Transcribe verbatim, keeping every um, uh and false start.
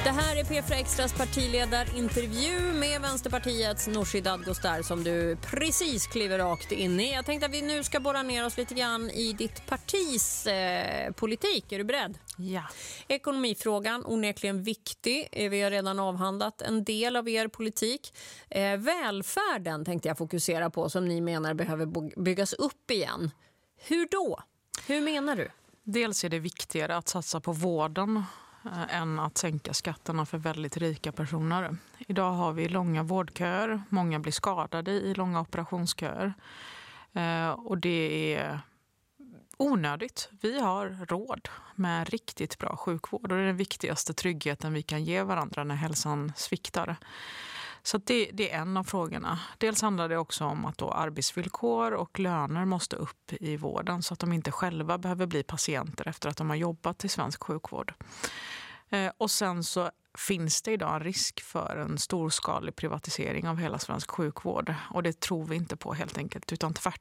Det här är P fyra Extras partiledarintervju med Vänsterpartiets Nooshi Dadgostar som du precis kliver rakt in i. Jag tänkte att vi nu ska borra ner oss lite grann i ditt partis eh, politik. Är du beredd? Ja. Ekonomifrågan, onekligen viktig. Vi har redan avhandlat en del av er politik. Eh, välfärden tänkte jag fokusera på som ni menar behöver byggas upp igen. Hur då? Hur menar du? Dels är det viktigare att satsa på vården än att sänka skatterna för väldigt rika personer. Idag har vi långa vårdköer, många blir skadade i långa operationsköer och det är onödigt. Vi har råd med riktigt bra sjukvård och det är den viktigaste tryggheten vi kan ge varandra när hälsan sviktar. Så det, det är en av frågorna. Dels handlar det också om att då arbetsvillkor och löner måste upp i vården så att de inte själva behöver bli patienter efter att de har jobbat i svensk sjukvård. Eh, och sen så finns det idag en risk för en storskalig privatisering av hela svensk sjukvård. Och det tror vi inte på helt enkelt, utan tvärtom.